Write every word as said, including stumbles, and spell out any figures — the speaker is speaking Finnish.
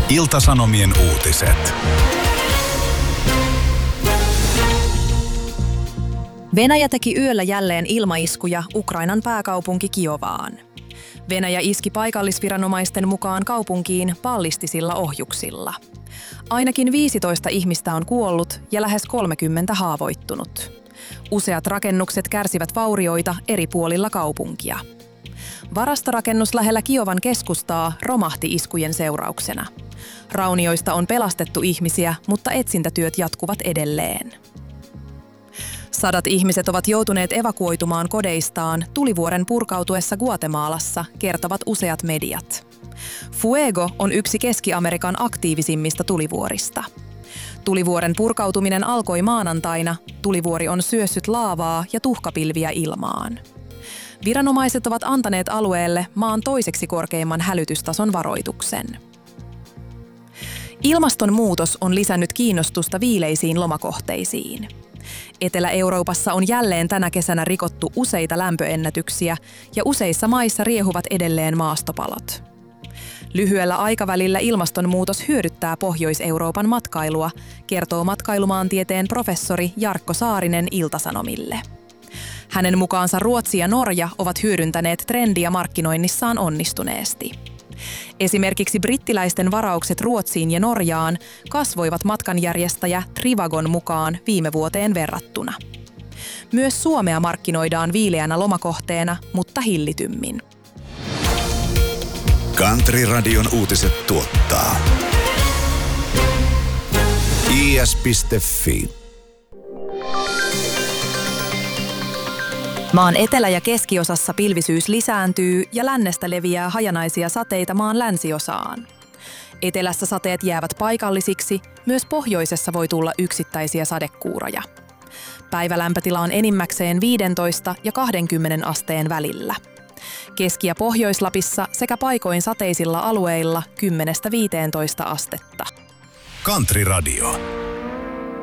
Ilta-Sanomien uutiset. Venäjä teki yöllä jälleen ilmaiskuja Ukrainan pääkaupunki Kiovaan. Venäjä iski paikallisviranomaisten mukaan kaupunkiin ballistisilla ohjuksilla. Ainakin viisitoista ihmistä on kuollut ja lähes kolmekymmentä haavoittunut. Useat rakennukset kärsivät vaurioita eri puolilla kaupunkia. Varastorakennus lähellä Kiovan keskustaa romahti iskujen seurauksena. Raunioista on pelastettu ihmisiä, mutta etsintätyöt jatkuvat edelleen. Sadat ihmiset ovat joutuneet evakuoitumaan kodeistaan tulivuoren purkautuessa Guatemalassa, kertovat useat mediat. Fuego on yksi Keski-Amerikan aktiivisimmista tulivuorista. Tulivuoren purkautuminen alkoi maanantaina. Tulivuori on syössyt laavaa ja tuhkapilviä ilmaan. Viranomaiset ovat antaneet alueelle maan toiseksi korkeimman hälytystason varoituksen. Ilmastonmuutos on lisännyt kiinnostusta viileisiin lomakohteisiin. Etelä-Euroopassa on jälleen tänä kesänä rikottu useita lämpöennätyksiä ja useissa maissa riehuvat edelleen maastopalot. Lyhyellä aikavälillä ilmastonmuutos hyödyttää Pohjois-Euroopan matkailua, kertoo matkailumaantieteen professori Jarkko Saarinen Ilta-Sanomille. Hänen mukaansa Ruotsi ja Norja ovat hyödyntäneet trendiä markkinoinnissaan onnistuneesti. Esimerkiksi brittiläisten varaukset Ruotsiin ja Norjaan kasvoivat matkanjärjestäjä Trivagon mukaan viime vuoteen verrattuna. Myös Suomea markkinoidaan viileänä lomakohteena, mutta hillitymmin. Country Radion uutiset tuottaa i s piste f i. Maan etelä- ja keskiosassa pilvisyys lisääntyy ja lännestä leviää hajanaisia sateita maan länsiosaan. Etelässä sateet jäävät paikallisiksi, myös pohjoisessa voi tulla yksittäisiä sadekuuroja. Päivälämpötila on enimmäkseen viisitoista ja kaksikymmentä asteen välillä. Keski- ja Pohjois-Lapissa sekä paikoin sateisilla alueilla kymmenestä viiteentoista astetta. Country Radio.